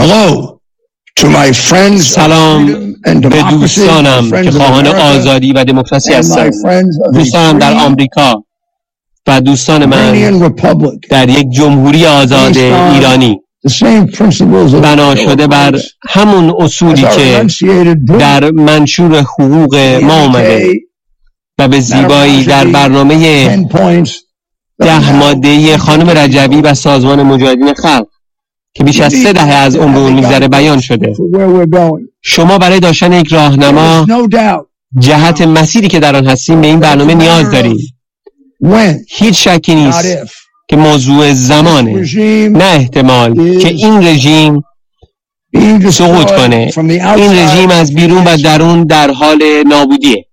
سلام به دوستانم که خواهان آزادی و دموکراسی هستند، دوستانم در آمریکا و دوستان من در یک جمهوری آزاد ایرانی، بنا شده بر همون اصولی که در منشور حقوق ما اومده و به زیبایی در برنامه 10 ماده‌ای خانم رجبی و سازمان مجاهدین خلق که بیش از 3 دهه از عمر اون میگذره بیان شده. شما برای داشتن یک راهنما جهت مسیری که در آن هستیم به این برنامه نیاز داریم. هیچ شکی نیست که موضوع زمانه، نه احتمال که این رژیم سقوط کنه. این رژیم از بیرون و درون در حال نابودیه.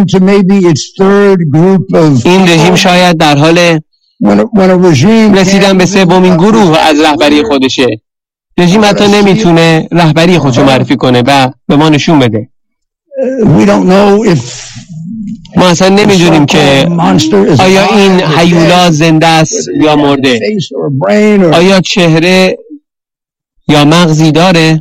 این رژیم شاید در حال رسیدن به 3مین گروه از رهبری خودشه. رژیم حتی نمیتونه رهبری خودشو معرفی کنه و به ما نشون بده. ما اصلا نمیدونیم که آیا این هیولا زنده است یا مرده، آیا چهره یا مغزی داره.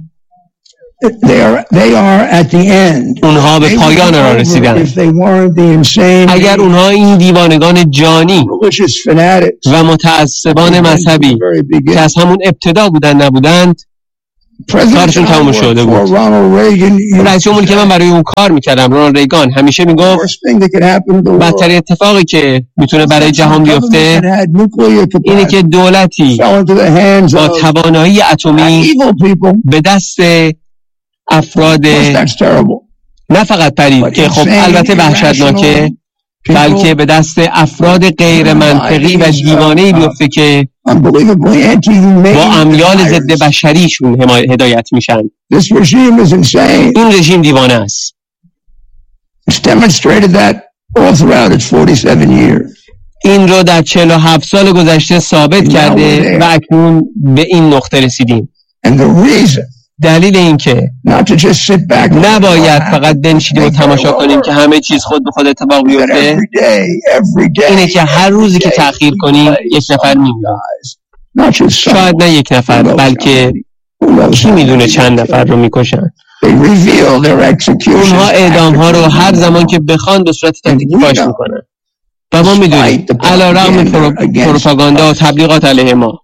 اونها به پایان را رسیدن. اگر اونها این دیوانگان جانی و متعصبان مذهبی که از همون ابتدا بودن نبودند، کارشون تموم شده بود. رئیس جمهوری که من برای اون کار میکردم، رونالد ریگان، همیشه میگفت بدترین اتفاقی که میتونه برای جهان بیفته اینه که دولتی با توانایی اتمی به دست افراد نه فقط پرید که خب البته وحشتناکه، بلکه به دست افراد غیر منطقی و دیوانه‌ای بیفته که با امیال ضد بشریشون هدایت میشن. این رژیم دیوانه است. این رو در 47 سال گذشته ثابت کرده و اکنون به این نقطه رسیدیم. دلیل این که نباید فقط بنشینیم و تماشا کنیم که همه چیز خود به خود اتفاق بیفته، اینه که هر روزی که تأخیر کنیم یک نفر میمیره. شاید نه یک نفر، بلکه کی میدونه چند نفر رو میکشن. اونها اعدام ها رو هر زمان که بخوان به صورت تاکتیکی فاش میکنن و ما میدونیم علیرغم پروپاگاندا و تبلیغات علیه ما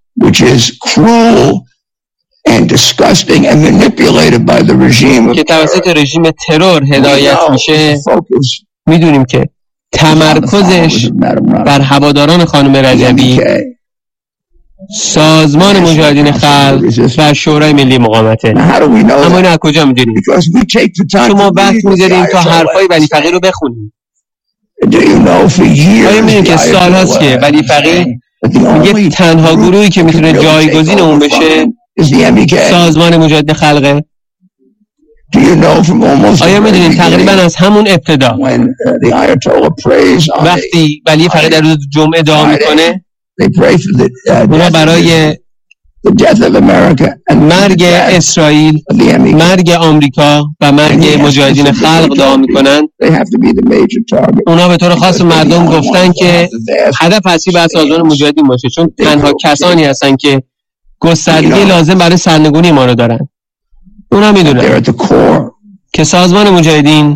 and disgusting and manipulated by the regime که توسط رژیم ترور هدایت میشه، میدونیم که تمرکزش بر هواداران خانم رجبی، سازمان مجاهدین خلق و شورای ملی مقاومته. اما اینو از کجا میدونیم؟ شما وقت میذاریم تا حرفای ولی فقیه رو بخونیم. آیا میدونیم که سال هاست که ولی فقیه میگه تنها گروهی که میتونه جایگزین اون بشه سازمان مجاهدین خلقه؟ آیا میدونید تقریبا از همون ابتدا وقتی ولی فقیه در روز جمعه دعا میکنه، اونا برای مرگ اسرائیل، مرگ آمریکا و مرگ مجاهدین خلق دعا میکنن. اونا به طور خاص مردم گفتن که هدف اصلی باید سازمان مجاهدین باشه، چون تنها کسانی هستن که گستردگی لازم برای سرنگونی ما رو دارن. اونا میدونن که سازمان مجاهدین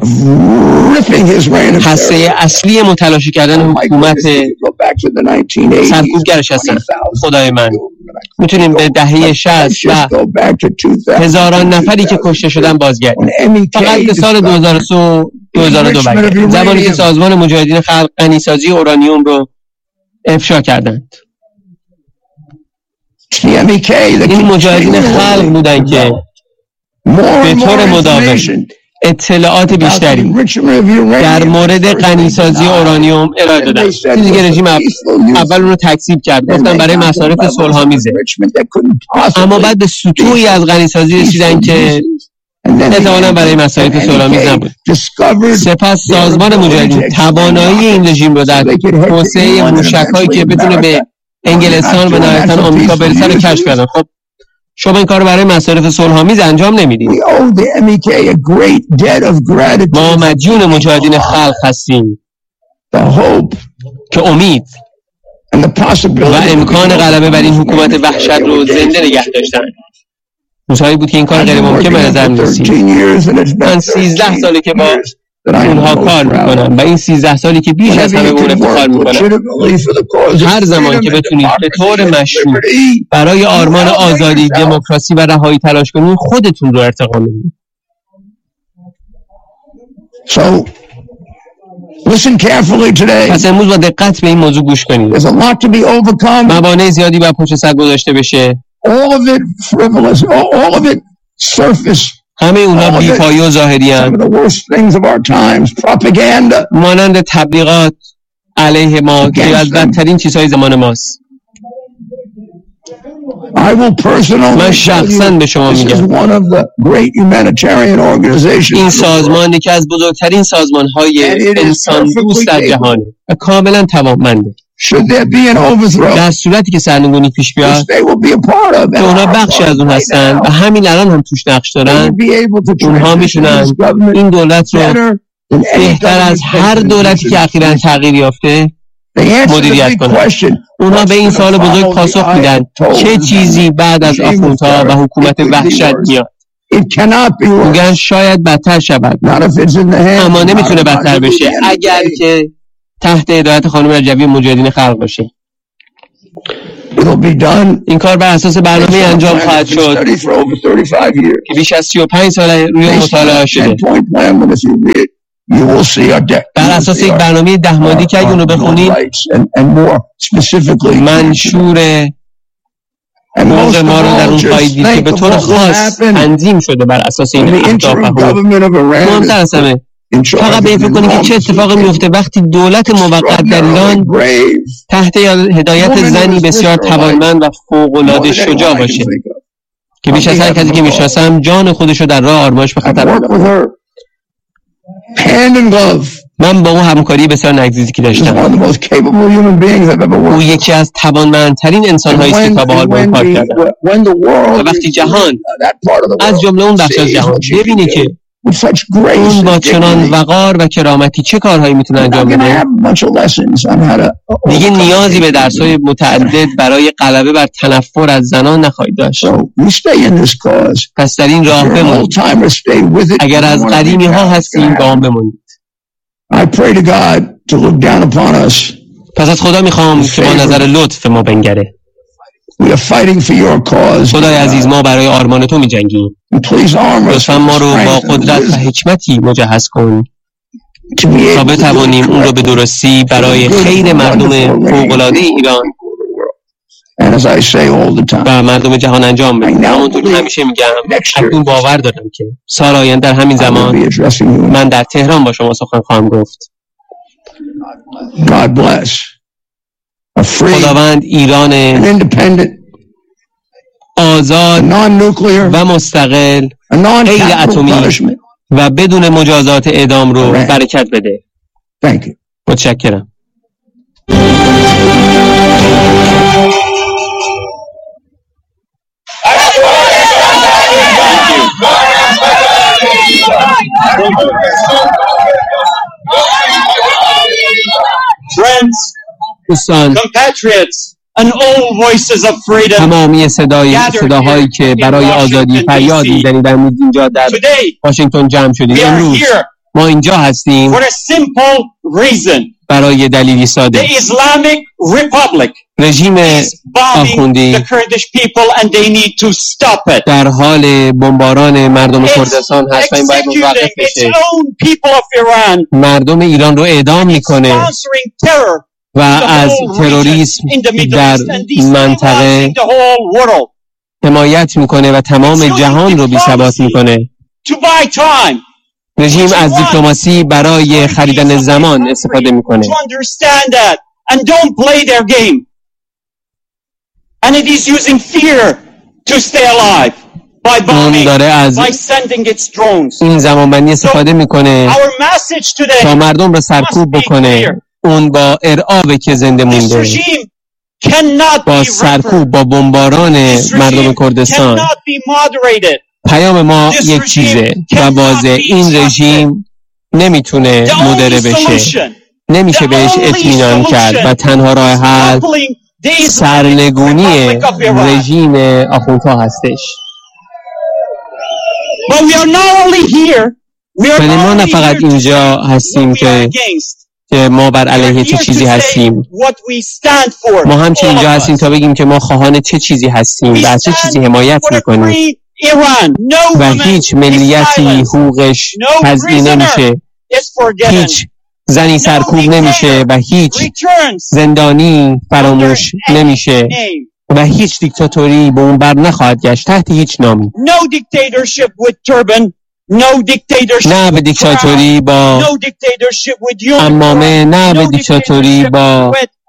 هسته اصلی متلاشی کردن حکومت سرکوبگرش هستن. خدای من، میتونیم به دهه 60 و هزاران نفری که کشته شدن بازگردیم. فقط به سال 2002 بگردیم، زمانی که سازمان مجاهدین خلق غنیسازی اورانیوم رو افشا کردند. این مجاهدین خلق بودن که به طور مداوم اطلاعات بیشتری در مورد غنیسازی اورانیوم ارائه دادن. چیزی که رژیم اول اون رو تکذیب کرد، گفتن برای مصارف صلح‌آمیزه، اما بعد به سطوحی از غنیسازی رسیدن که احتمالاً برای مصارف صلح‌آمیز نبود. سپس سازمان مجاهدین توانایی این رژیم رو در توسعه موشک‌هایی که بتونه به انگلستان و نهایتاً آمریکا برسه رو کشف کردن. خب شما این کار برای مصارف صلح‌آمیز انجام نمیدید. ما مدیون مجاهدین خلق هستیم که امید و امکان غلبه بر این حکومت وحشت رو زنده نگه داشتن. روزهایی بود که این کار غیر ممکن به نظر می‌رسید. من 13 ساله که با اونها کار میکنم و این 13 سالی که بیش از همه به اون افتخار میکنم. هر زمان که بتونید به طور مشروع برای آرمان آزادی، دموکراسی و رهایی تلاش کنید، خودتون رو ارتقا میدید. پس امروز با دقت به این موضوع گوش کنید. موانع زیادی باید پشت سر گذاشته بشه. همه اونها بی‌پایه و ظاهری هستند. مانند تبلیغات علیه ما که از بدترین چیزهای زمان ماست. من شخصاً به شما میگم این سازمان یکی از بزرگترین سازمان‌های انسان دوست در جهان و کاملاً توانمنده. در صورتی که سرنگونی پیش بیاد که اونا بخشی از اون هستن و همین الان هم توش نقش دارن، اونها میتونن این دولت رو بهتر از هر دولتی که اخیراً تغییر یافته مدیریت کنن. اونها به این سوال بزرگ پاسخ میدن چه چیزی بعد از آخوندها و حکومت وحشت میاد. میگن شاید بدتر شود، اما نمیتونه بدتر بشه اگر که تحت هدایت خانم رجبی مجاهدین خلق باشه. این کار بر اساس برنامه انجام خواهد شد که بیش از 35 سال روی مطالعه شده. بر اساس یک برنامه 10 ماده‌ای که اگه اون رو بخونید منشور حقوق ما رو در اون خواهید دید که به طور خاص تنظیم شده بر اساس این اهداف و حقوق. مهمتر از همه فقط به این فکر کنید که چه اتفاقی میفته وقتی دولت موقت در ایران تحت هدایت زنی بسیار توانمند و فوق‌العاده شجاع باشه که بیش از هر کسی که میشناسم جان خودش رو در راه آرمایش به خطر انداخته. من با او همکاری بسیار نزدیکی داشتم. او یکی از توانمندترین انسان‌هایی است که تا به حال با او کار کردم. و وقتی جهان از جمله اون بخش از جهان ببینه که اون با چنان وقار و کرامتی چه کارهایی میتونه انجام بده، دیگه نیازی به درس‌های متعدد برای غلبه بر تنفر از زنان نخواهید داشت. پس در این راه بمونید. اگر از قدیمی ها هستیم با آن بمونید. پس از خدا میخوام که با نظر لطف ما بنگره. خدای عزیز ما برای آرمان تو می‌جنگیم. لطفاً ما رو با قدرت و حکمتی مجهز کن تا بتوانیم اون رو به درستی برای خیر مردم فوق‌العاده ایران و مردم جهان انجام بدیم. همونطور که همیشه میگم اکنون باور دارم که سال آینده در همین زمان من در تهران با شما سخن خواهم گفت. خداوند ایران آزاد و مستقل، غیر اتمی و بدون مجازات اعدام رو برکت بده. متشکرم. دوستان، تمامی صداهایی که برای آزادی فریاد می‌زنید امروز اینجا در واشنگتن جمع شدید. امروز ما اینجا هستیم برای دلیلی ساده. رژیم آخوندی در حال بمباران مردم کردستان هست و این باید متوقف بشه. مردم ایران رو اعدام میکنه و از تروریسم در منطقه حمایت میکنه و تمام جهان رو بی‌ثبات میکنه. رژیم از دیپلماسی برای خریدن زمان استفاده میکنه. اون داره از این زمانبندی استفاده میکنه تا مردم رو سرکوب بکنه. اون با ارعاب که زنده مونده، با سرکوب، با بمباران مردم کردستان. پیام ما یک چیزه و واضحه: این رژیم نمیتونه مدره بشه، نمیشه بهش اطمینان کرد و تنها راه حل سرنگونی رژیم آخوندها هستش. But we are not only here. ولی ما نه فقط اینجا هستیم که ما بر علیه چه چیزی هستیم. ما همچنین اینجا هستیم تا بگیم که ما خواهان چه چیزی هستیم و از چه چیزی حمایت میکنیم. و هیچ ملیتی حقوقش تضییع نمیشه، هیچ زنی سرکوب نمیشه و هیچ زندانی فراموش نمیشه و هیچ دیکتاتوری به اون بر نخواهد گشت تحت هیچ نامی. نه به دیکتاتوری با عمامه، نه به دیکتاتوری با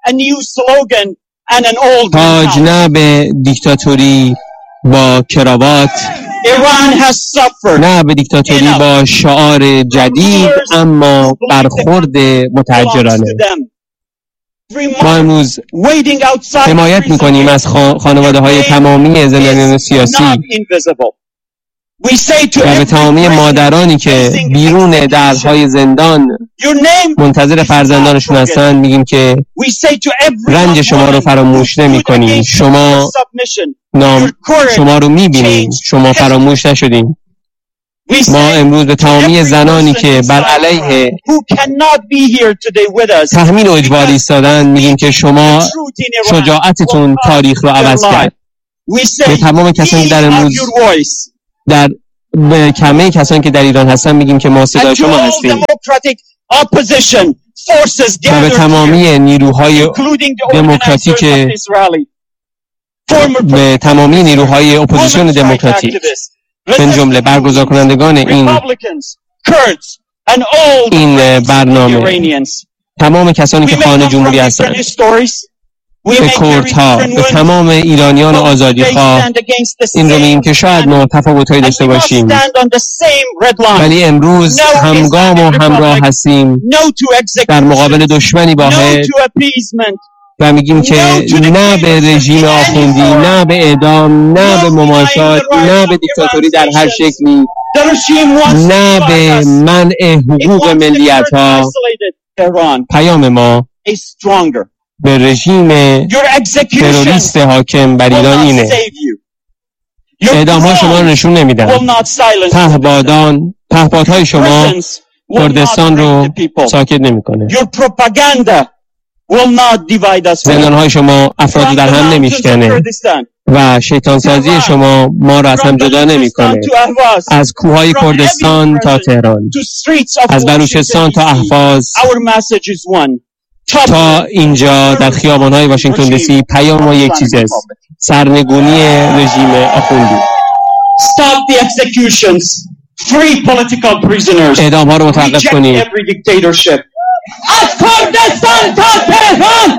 تاج، نه به دیکتاتوری با کراوات، نه به دیکتاتوری با شعار جدید اما برخورد متحجرانه. ما امروز حمایت میکنیم از خانواده های تمامی زندانیان سیاسی و به تمامی مادرانی که بیرون درهای زندان منتظر فرزندانشون هستن میگیم که رنج شما رو فراموش نمی کنیم. شما رو میبینیم، شما فراموش نشدیم. ما امروز به تمامی زنانی که بر علیه تحمیل اجباری ایستادن میگیم که شما شجاعتتون تاریخ رو عوض کرد. به تمام کسانی که در امروز به کمه کسانی که در ایران هستن میگیم که ما صدای شما هستیم و به تمامی نیروهای دموکراتیک، به تمامی نیروهای اپوزیسیون دموکراتیک من جمله برگزار کنندگان این برنامه، تمام کسانی که خواهان جمهوری هستند، به کردها، به تمام ایرانیان آزادیخواه این رو میگیم که شاید ما تفاوت‌هایی داشته باشیم ولی امروز همگام و همراه هستیم در مقابل دشمنی واحد و میگیم که نه به رژیم آخوندی، نه به اعدام، نه به مماشات، نه به دیکتاتوری در هر شکلی، نه به منع حقوق ملیت‌ها. پیام ما به رژیم تروریست حاکم بر ایران اینه: اعدام ها شما رو نشون نمیدن، پهپادهای شما کردستان رو ساکت نمیکنه، زندان های شما افراد رو در هم نمیشکنه و شیطان سازی شما ما رو از هم جدا نمیکنه. از کوههای کردستان تا تهران، از بلوچستان تا اهواز تا اینجا در خیابان‌های واشنگتن دی سی، پیام ما یک چیز است: سرنگونی رژیم آخوندی. اعدام ها رو متوقف کنید. از کردستان تا تهران